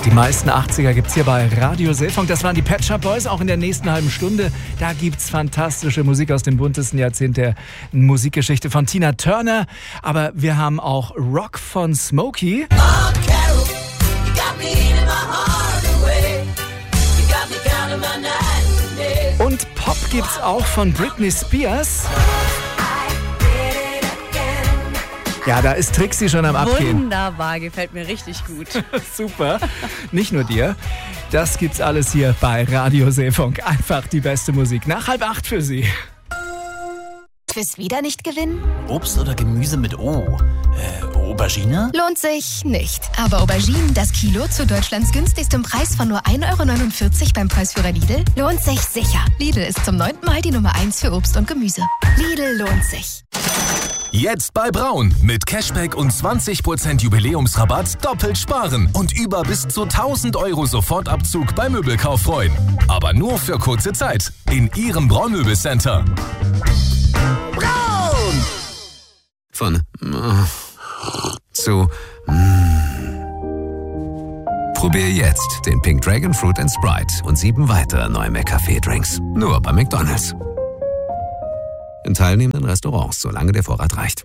Die meisten 80er gibt's hier bei Radio Seefunk. Das waren die Pet Shop Boys, auch in der nächsten halben Stunde. Da gibt's fantastische Musik aus dem buntesten Jahrzehnt der Musikgeschichte von Tina Turner. Aber wir haben auch Rock von Smokey. Und Pop gibt's auch von Britney Spears. Ja, da ist Trixie schon am Abgehen. Wunderbar, gefällt mir richtig gut. Super, nicht nur dir. Das gibt's alles hier bei Radio Seefunk. Einfach die beste Musik. Nach 7:30 für Sie. Fürs wieder nicht gewinnen? Obst oder Gemüse mit O? Aubergine? Lohnt sich nicht. Aber Auberginen, das Kilo zu Deutschlands günstigstem Preis von nur 1,49 € beim Preisführer Lidl, lohnt sich sicher. Lidl ist zum 9. Mal die Nummer 1 für Obst und Gemüse. Lidl lohnt sich. Jetzt bei Braun. Mit Cashback und 20% Jubiläumsrabatt doppelt sparen und über bis zu 1.000 € Sofortabzug beim Möbelkauf freuen. Aber nur für kurze Zeit. In Ihrem Braun-Möbelcenter. Braun! Von zu Probier jetzt den Pink Dragon Fruit & Sprite und 7 weitere neue McCafé-Drinks. Nur bei McDonald's. In teilnehmenden Restaurants, solange der Vorrat reicht.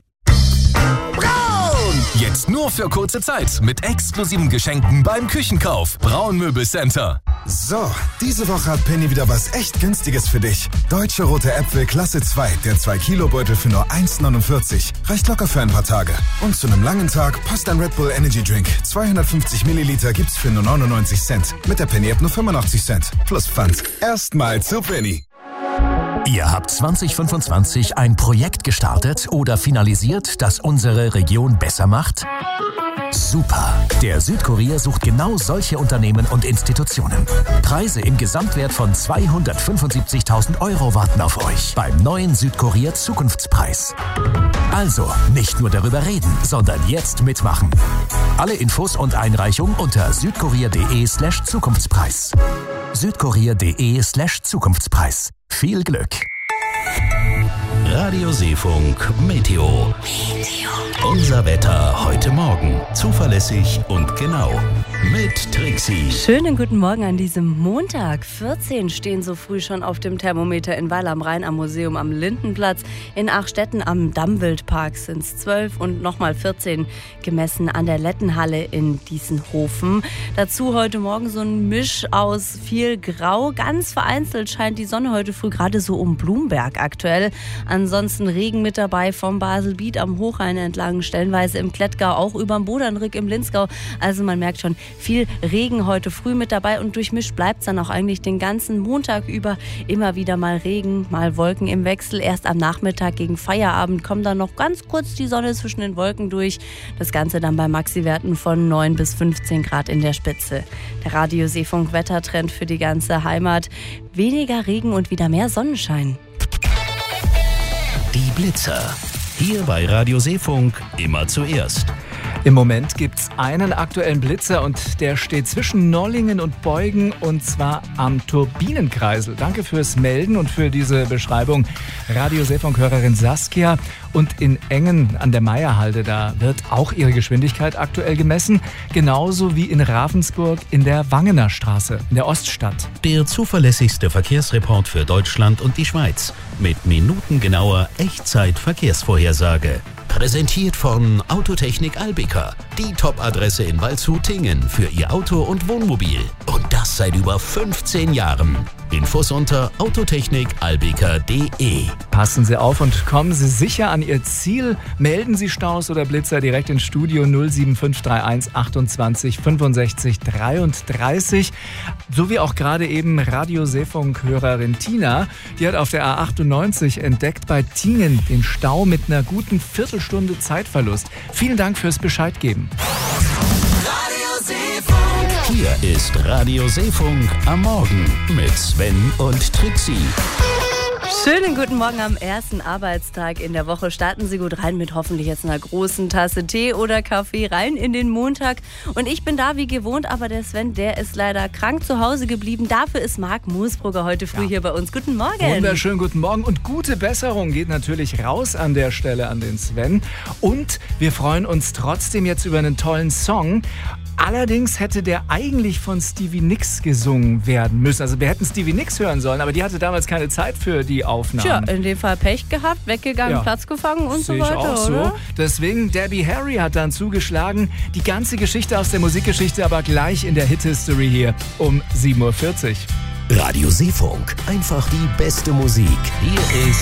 Braun! Jetzt nur für kurze Zeit mit exklusiven Geschenken beim Küchenkauf. Braun Möbelcenter. So, diese Woche hat Penny wieder was echt Günstiges für dich. Deutsche rote Äpfel Klasse 2, der 2-Kilo-Beutel für nur 1,49. Reicht locker für ein paar Tage. Und zu einem langen Tag passt ein Red Bull Energy Drink. 250 Milliliter gibt's für nur 99 Cent. Mit der Penny-App nur 85 Cent. Plus Pfand. Erstmal zu Penny. Ihr habt 2025 ein Projekt gestartet oder finalisiert, das unsere Region besser macht? Super! Der Südkurier sucht genau solche Unternehmen und Institutionen. Preise im Gesamtwert von 275.000 € warten auf euch beim neuen Südkurier Zukunftspreis. Also, nicht nur darüber reden, sondern jetzt mitmachen. Alle Infos und Einreichung unter südkurier.de/Zukunftspreis. südkurier.de/Zukunftspreis. Viel Glück! Radio Seefunk Meteo. Unser Wetter heute Morgen. Zuverlässig und genau. Mit Trixie. Schönen guten Morgen an diesem Montag. 14 stehen so früh schon auf dem Thermometer in Weil am Rhein am Museum am Lindenplatz. In Achstetten am Dammwildpark sind es 12 und nochmal 14 gemessen an der Lettenhalle in Diessenhofen. Dazu heute Morgen so ein Misch aus viel Grau. Ganz vereinzelt scheint die Sonne heute früh gerade so um Blumberg aktuell. Ansonsten Regen mit dabei vom Baselbiet am Hochrhein entlang, stellenweise im Klettgau, auch überm Bodernrück im Linzgau. Also man merkt schon, viel Regen heute früh mit dabei und durchmischt bleibt es dann auch eigentlich den ganzen Montag über. Immer wieder mal Regen, mal Wolken im Wechsel. Erst am Nachmittag gegen Feierabend kommt dann noch ganz kurz die Sonne zwischen den Wolken durch. Das Ganze dann bei Maxi-Werten von 9 bis 15 Grad in der Spitze. Der Radio Seefunk Wettertrend für die ganze Heimat. Weniger Regen und wieder mehr Sonnenschein. Die Blitzer. Hier bei Radio Seefunk immer zuerst. Im Moment gibt's einen aktuellen Blitzer und der steht zwischen Nollingen und Beuggen und zwar am Turbinenkreisel. Danke fürs Melden und für diese Beschreibung. Radio Seefunk-Hörerin Saskia. Und in Engen an der Meierhalde, da wird auch ihre Geschwindigkeit aktuell gemessen. Genauso wie in Ravensburg in der Wangener Straße, in der Oststadt. Der zuverlässigste Verkehrsreport für Deutschland und die Schweiz. Mit minutengenauer Echtzeit-Verkehrsvorhersage. Präsentiert von Autotechnik Albika. Die Top-Adresse in Waldshut-Tingen für Ihr Auto und Wohnmobil. Und das seit über 15 Jahren. Infos unter autotechnikalbika.de. Passen Sie auf und kommen Sie sicher an Ihr Ziel. Melden Sie Staus oder Blitzer direkt ins Studio 07531 28 65 33. So wie auch gerade eben Radio Seefunk-Hörerin Tina. Die hat auf der A98 entdeckt bei Tingen den Stau mit einer guten Viertelstunde Zeitverlust. Vielen Dank fürs Bescheid geben. Hier ist Radio Seefunk am Morgen mit Sven und Trixie. Schönen guten Morgen am ersten Arbeitstag in der Woche. Starten Sie gut rein mit hoffentlich jetzt einer großen Tasse Tee oder Kaffee rein in den Montag. Und ich bin da wie gewohnt, aber der Sven, der ist leider krank zu Hause geblieben. Dafür ist Marc Moosbrugger heute früh hier bei uns. Guten Morgen. Wunderschönen guten Morgen und gute Besserung geht natürlich raus an der Stelle an den Sven. Und wir freuen uns trotzdem jetzt über einen tollen Song. Allerdings hätte der eigentlich von Stevie Nicks gesungen werden müssen. Also wir hätten Stevie Nicks hören sollen, aber die hatte damals keine Zeit für die Aufnahmen. Tja, in dem Fall Pech gehabt, weggegangen, Platz gefangen und so weiter. Sehe ich auch so. Deswegen Debbie Harry hat dann zugeschlagen. Die ganze Geschichte aus der Musikgeschichte aber gleich in der Hit-History hier um 7.40 Uhr. Radio Seefunk. Einfach die beste Musik. Hier ist